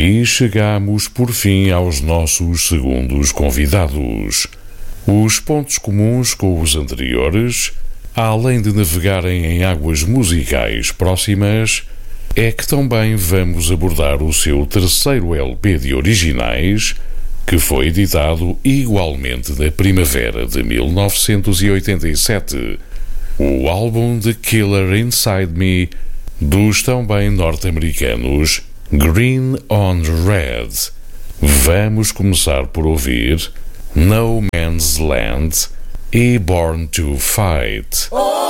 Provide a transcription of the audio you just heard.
E chegamos por fim aos nossos segundos convidados. Os pontos comuns com os anteriores, além de navegarem em águas musicais próximas, é que também vamos abordar o seu terceiro LP de originais, que foi editado igualmente na primavera de 1987, o álbum The Killer Inside Me, dos também norte-americanos Green on Red. Vamos começar por ouvir No Man's Land e Born to Fight.